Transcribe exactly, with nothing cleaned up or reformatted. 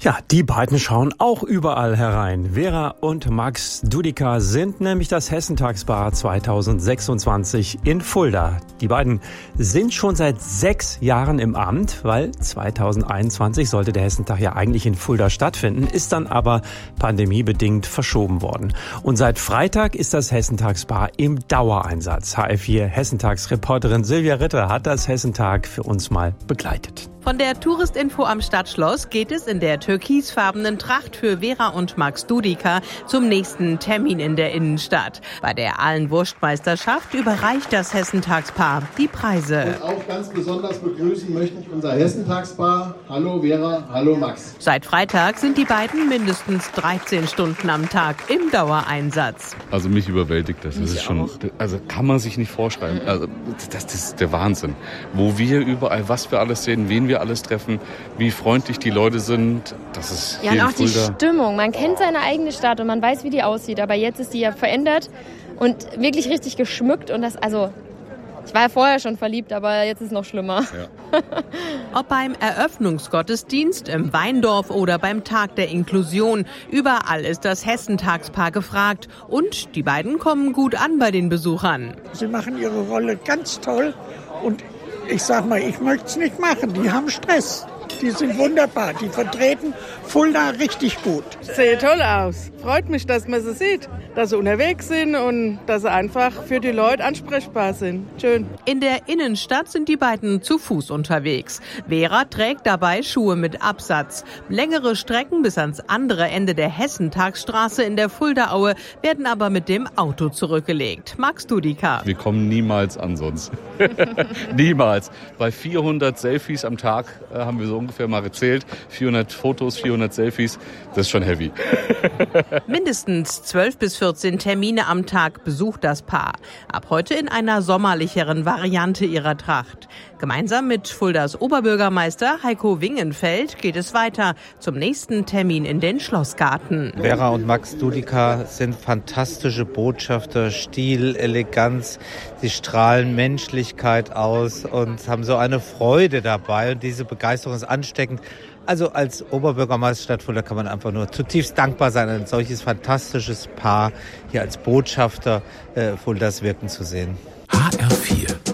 Ja, die beiden schauen auch überall herein. Vera und Max Dudica sind nämlich das Hessentagspaar zweitausendsechsundzwanzig in Fulda. Die beiden sind schon seit sechs Jahren im Amt, weil zweitausendeinundzwanzig sollte der Hessentag ja eigentlich in Fulda stattfinden, ist dann aber pandemiebedingt verschoben worden. Und seit Freitag ist das Hessentagspaar im Dauereinsatz. H R vier Hessentagsreporterin Silvia Ritter hat das Hessentag für uns mal begleitet. Von der Touristinfo am Stadtschloss geht es in der türkisfarbenen Tracht für Vera und Max Dudica zum nächsten Termin in der Innenstadt. Bei der Aalen-Wurstmeisterschaft überreicht das Hessentagspaar die Preise. Und auch ganz besonders begrüßen möchte ich unser Hessentagspaar. Hallo Vera, hallo Max. Seit Freitag sind die beiden mindestens dreizehn Stunden am Tag im Dauereinsatz. Also mich überwältigt das. Das ist schon, also kann man sich nicht vorschreiben. Also das, das ist der Wahnsinn. Wo wir überall, was wir alles sehen, wen wir alles treffen, wie freundlich die Leute sind. Das ist ja, hier und auch in die Fulda. Stimmung. Man kennt seine eigene Stadt und man weiß, wie die aussieht. Aber jetzt ist die ja verändert und wirklich richtig geschmückt. Und das, also, ich war ja vorher schon verliebt, aber jetzt ist es noch schlimmer. Ja. Ob beim Eröffnungsgottesdienst, im Weindorf oder beim Tag der Inklusion, überall ist das Hessentagspaar gefragt. Und die beiden kommen gut an bei den Besuchern. Sie machen ihre Rolle ganz toll und ich sag mal, ich möchte es nicht machen. Die haben Stress. Die sind wunderbar. Die vertreten Fulda richtig gut. Sieht toll aus. Freut mich, dass man sie sieht, dass sie unterwegs sind und dass sie einfach für die Leute ansprechbar sind. Schön. In der Innenstadt sind die beiden zu Fuß unterwegs. Vera trägt dabei Schuhe mit Absatz. Längere Strecken bis ans andere Ende der Hessentagsstraße in der Fuldaaue werden aber mit dem Auto zurückgelegt. Max Dudica. Wir kommen niemals an sonst. Niemals. Bei vierhundert Selfies am Tag äh, haben wir so ungefähr mal gezählt. vierhundert Fotos, vierhundert Selfies. Das ist schon heavy. Mindestens zwölf bis vierzehn Termine am Tag besucht das Paar. Ab heute in einer sommerlicheren Variante ihrer Tracht. Gemeinsam mit Fuldas Oberbürgermeister Heiko Wingenfeld geht es weiter zum nächsten Termin in den Schlossgarten. Vera und Max Dudica sind fantastische Botschafter, Stil, Eleganz. Sie strahlen Menschlichkeit aus und haben so eine Freude dabei. Und diese Begeisterung ist ansteckend. Also als Oberbürgermeister Stadt Fulda kann man einfach nur zutiefst dankbar sein, ein solches fantastisches Paar hier als Botschafter äh, Fuldas wirken zu sehen. H R vier